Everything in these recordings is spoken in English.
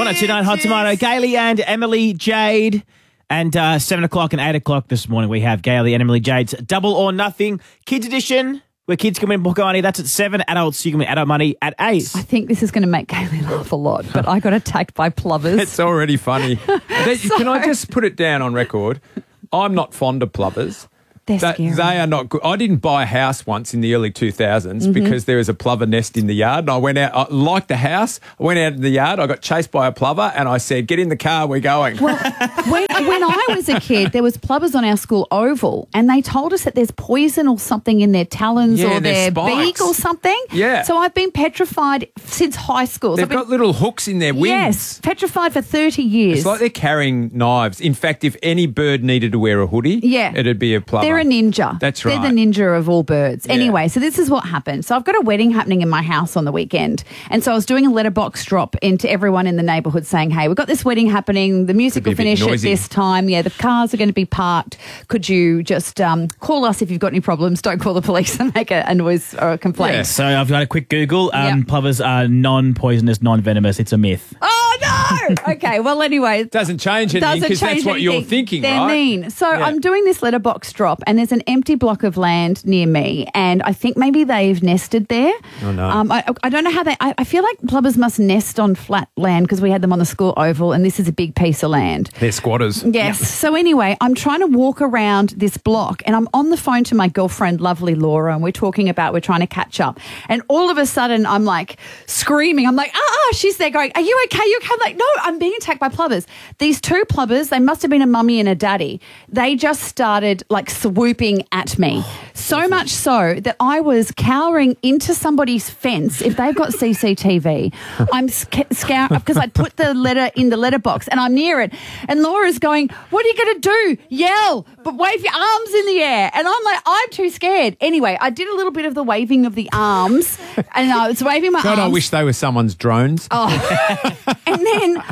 1029 Hot Tomato. Gailey and Emily Jade. And 7 o'clock and 8 o'clock this morning, we have Gailey and Emily Jade's Double or Nothing Kids Edition, where kids can win pocket money. That's at 7. Adults, you can win adult money at 8. I think this is going to make Gailey laugh a lot, but I got attacked by plovers. It's already funny. Can I just put it down on record? I'm not fond of plovers. They're scary. They are not good. I didn't buy a house once in the early 2000s because there was a plover nest in the yard. And I went out, I liked the house. I went out in the yard. I got chased by a plover and I said, get in the car, we're going. Well, when I was a kid, there was plovers on our school oval and they told us that there's poison or something in their talons or their beak or something. Yeah. So I've been petrified since high school. They've got little hooks in their wings. Yes, petrified for 30 years. It's like they're carrying knives. In fact, if any bird needed to wear a hoodie, it'd be a plover. They're a ninja. That's right. They're the ninja of all birds. Yeah. Anyway, so this is what happened. So I've got a wedding happening in my house on the weekend. And so I was doing a letterbox drop into everyone in the neighbourhood saying, hey, we've got this wedding happening. The music will finish at this time. Yeah, the cars are going to be parked. Could you just call us if you've got any problems? Don't call the police and make a noise or a complaint. Yeah. So I've got a quick Google. Plovers are non-poisonous, non-venomous. It's a myth. Oh, no! Okay, well, anyway. Doesn't change anything because that's what you're thinking, They're right? mean. So I'm doing this letterbox drop and there's an empty block of land near me and I think maybe they've nested there. Oh, no. I don't know how I feel like plovers must nest on flat land because we had them on the school oval and this is a big piece of land. They're squatters. Yes. Yep. So anyway, I'm trying to walk around this block and I'm on the phone to my girlfriend, lovely Laura, and we're trying to catch up. And all of a sudden I'm like screaming. I'm like, she's there going, are you okay? You okay? I'm like, no, I'm being attacked by plovers. These two plovers, they must have been a mummy and a daddy. They just started like swooping at me. So much so that I was cowering into somebody's fence. If they've got CCTV, I'm scared because I put the letter in the letterbox and I'm near it. And Laura's going, what are you going to do? Yell, but wave your arms in the air. And I'm like, I'm too scared. Anyway, I did a little bit of the waving of the arms and I was waving my arms. God, I wish they were someone's drones. Oh. And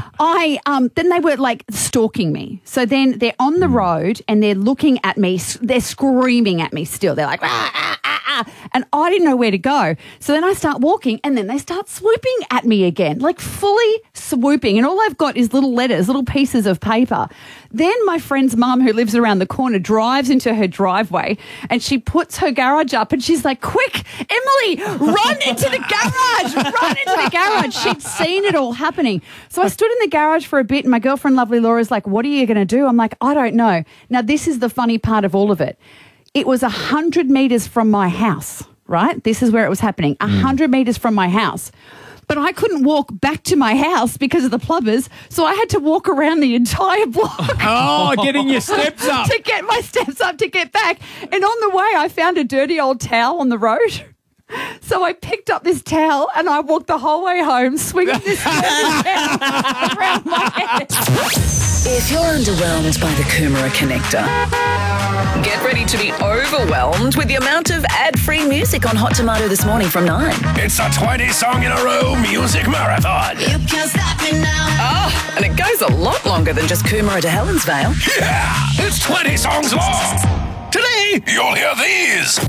then then they were like stalking me. So then they're on the road and they're looking at me. They're screaming at me still. They're like, and I didn't know where to go. So then I start walking and then they start swooping at me again, like fully swooping. And all I've got is little letters, little pieces of paper. Then my friend's mum, who lives around the corner, drives into her driveway and she puts her garage up and she's like, quick, Emily, run into the garage, run into the garage. She'd seen it all happening. So I stood in the garage for a bit and my girlfriend, lovely Laura's like, what are you going to do? I'm like, I don't know. Now, this is the funny part of all of it. It was 100 metres from my house, right? This is where it was happening, 100 metres from my house. But I couldn't walk back to my house because of the plovers, so I had to walk around the entire block. Oh, getting your steps up. To get my steps up to get back. And on the way, I found a dirty old towel on the road. So I picked up this towel and I walked the whole way home swinging this dirty towel around my head. If you're underwhelmed by the Coomera Connector, get ready to be overwhelmed with the amount of ad-free music on Hot Tomato this morning from 9. It's a 20-song-in-a-row music marathon. You can't stop me now. Oh, and it goes a lot longer than just Coomera to Helensvale. Yeah, it's 20 songs long. Today, you'll hear these.